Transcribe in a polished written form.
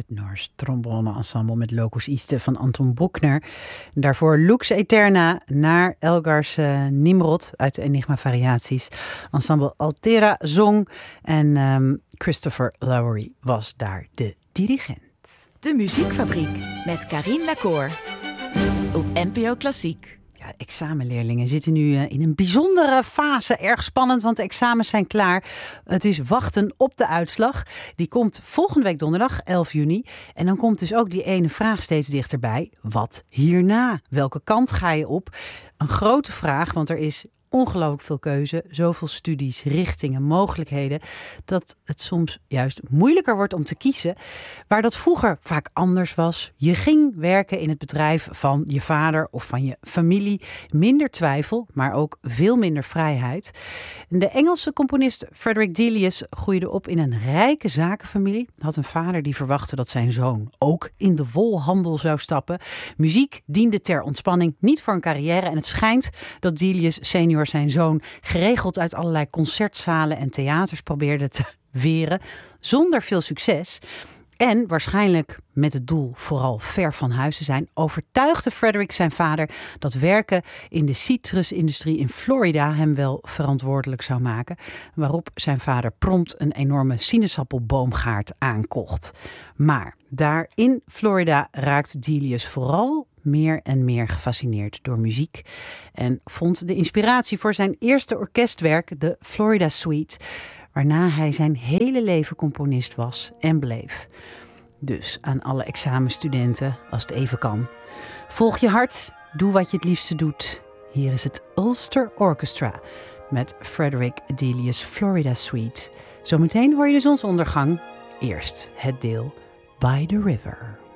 Noors trombone-ensemble met Locus Iste van Anton Bruckner. Daarvoor Lux Aeterna naar Elgars Nimrod uit de Enigma Variaties. Ensemble Altera zong en Christopher Lowery was daar de dirigent. De Muziekfabriek met Carine Lacour op NPO Klassiek. Ja, examenleerlingen zitten nu in een bijzondere fase. Erg spannend, want de examens zijn klaar. Het is wachten op de uitslag. Die komt volgende week donderdag, 11 juni. En dan komt dus ook die ene vraag steeds dichterbij. Wat hierna? Welke kant ga je op? Een grote vraag, want er is ongelooflijk veel keuze, zoveel studies, richtingen, mogelijkheden, dat het soms juist moeilijker wordt om te kiezen. Waar dat vroeger vaak anders was. Je ging werken in het bedrijf van je vader of van je familie. Minder twijfel, maar ook veel minder vrijheid. De Engelse componist Frederick Delius groeide op in een rijke zakenfamilie. Had een vader die verwachtte dat zijn zoon ook in de wolhandel zou stappen. Muziek diende ter ontspanning, niet voor een carrière. En het schijnt dat Delius senior zijn zoon geregeld uit allerlei concertzalen en theaters probeerde te weren, zonder veel succes. En waarschijnlijk met het doel vooral ver van huis te zijn, overtuigde Frederick zijn vader dat werken in de citrusindustrie in Florida hem wel verantwoordelijk zou maken. Waarop zijn vader prompt een enorme sinaasappelboomgaard aankocht. Maar daar in Florida raakt Delius vooral meer en meer gefascineerd door muziek en vond de inspiratie voor zijn eerste orkestwerk, de Florida Suite, waarna hij zijn hele leven componist was en bleef. Dus aan alle examenstudenten, als het even kan, volg je hart, doe wat je het liefste doet. Hier is het Ulster Orchestra met Frederick Delius' Florida Suite. Zometeen hoor je de zonsondergang. Eerst het deel By the River.